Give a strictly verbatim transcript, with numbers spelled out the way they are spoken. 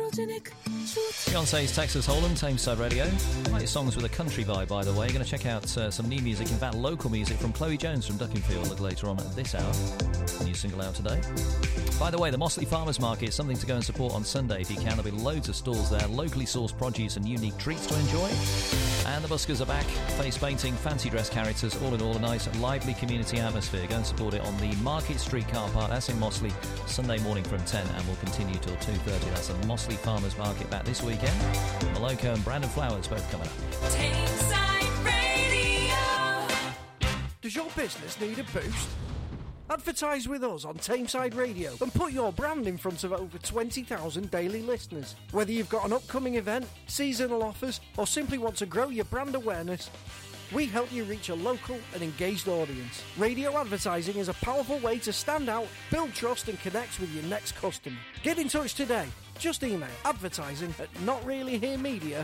Beyonce's Texas Hold'em, Tameside Radio. I like your songs with a country vibe, by the way. You're going to check out uh, some new music, in fact, local music from Chloe Jones from Duckingfield a little later on at this hour. New single out today. By the way, the Mossley Farmers Market is something to go and support on Sunday if you can. There'll be loads of stalls there, locally sourced produce and unique treats to enjoy. And the buskers are back, face painting, fancy dress characters, all in all a nice, lively community atmosphere. Go and support it on the Market Street car park. That's in Mossley, Sunday morning from ten, and will continue till two thirty. That's the Mossley Farmers Market back this weekend. Maloko and Brandon Flowers both coming up. Tameside Radio. Does your business need a boost? Advertise with us on Tameside Radio and put your brand in front of over twenty thousand daily listeners. Whether you've got an upcoming event, seasonal offers, or simply want to grow your brand awareness, we help you reach a local and engaged audience. Radio advertising is a powerful way to stand out, build trust and connect with your next customer. Get in touch today. Just email advertising at notreallyheremedia